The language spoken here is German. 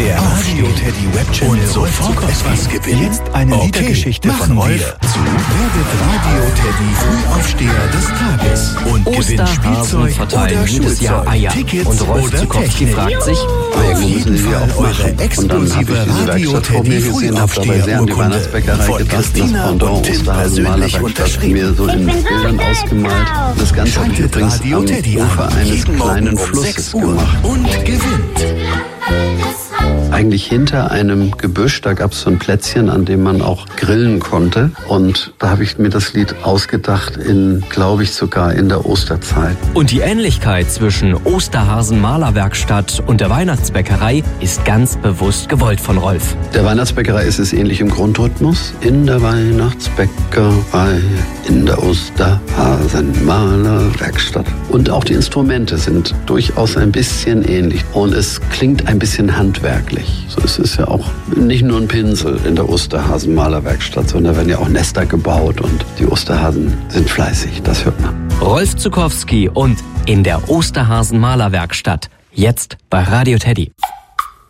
Der Radio Teddy Web Channel und sofort etwas gewinnen. Jetzt eine Liedergeschichte von Rolf zu Werdet Radio Teddy Frühaufsteher des Tages und gewinnt Spielzeug verteilen oder jedes Jahr Schulzeug, Eier. Tickets Und Rolf oder Zukowski Technik. fragt sich, Auf jeden Fall eure exklusive Radio Teddy Frühaufsteher-Urkunde von Christina und Tim persönlich unterschrieben. Mir so in Bildern ausgemalt. Das Ganze habe ich Schaltet übrigens Radio am Teddy Ufer an, eines jeden kleinen Morgen um Flusses 6 Uhr gemacht. und gewinnt. Eigentlich hinter einem Gebüsch, da gab es so ein Plätzchen, an dem man auch grillen konnte. Und da habe ich mir das Lied ausgedacht, glaube ich, sogar in der Osterzeit. und die Ähnlichkeit zwischen Osterhasen Malerwerkstatt und der Weihnachtsbäckerei ist ganz bewusst gewollt von Rolf. Der Weihnachtsbäckerei ist es ähnlich im Grundrhythmus. In der Weihnachtsbäckerei, in der Osterhasenmalerwerkstatt. Und auch die Instrumente sind durchaus ein bisschen ähnlich. Und es klingt ein bisschen handwerklich. So, es ist ja auch nicht nur ein Pinsel in der Osterhasenmalerwerkstatt, sondern da werden ja auch Nester gebaut und die Osterhasen sind fleißig, das hört man. Rolf Zukowski und in der Osterhasen Malerwerkstatt. Jetzt bei Radio Teddy.